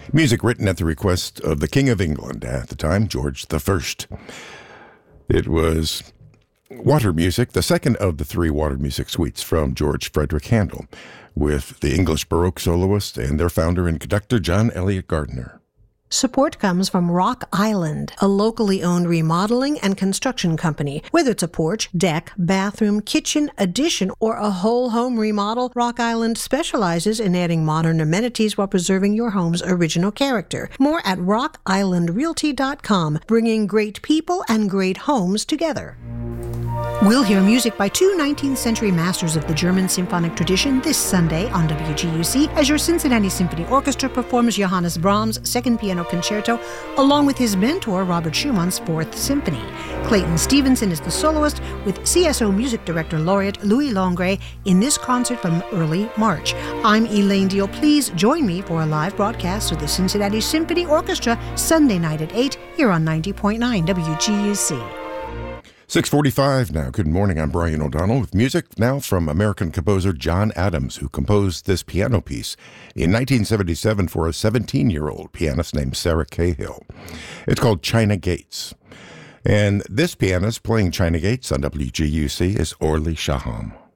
Music written at the request of the King of England at the time, George I. It was Water Music, the second of the three Water Music suites from George Frederick Handel, with the English Baroque soloist and their founder and conductor, John Eliot Gardiner. Support comes from Rock Island, a locally owned remodeling and construction company. Whether it's a porch, deck, bathroom, kitchen, addition, or a whole home remodel, Rock Island specializes in adding modern amenities while preserving your home's original character. More at rockislandrealty.com, bringing great people and great homes together. We'll hear music by two 19th century masters of the German symphonic tradition this Sunday on WGUC as your Cincinnati Symphony Orchestra performs Johannes Brahms' Second Piano Concerto along with his mentor Robert Schumann's Fourth Symphony. Clayton Stevenson is the soloist with CSO Music Director Laureate Louis Longray in this concert from early March. I'm Elaine Deal. Please join me for a live broadcast of the Cincinnati Symphony Orchestra Sunday night at 8 here on 90.9 WGUC. 6:45 now. Good morning. I'm Brian O'Donnell with music now from American composer John Adams, who composed this piano piece in 1977 for a 17-year-old pianist named Sarah Cahill. It's called China Gates. And this pianist playing China Gates on WGUC is Orly Shaham.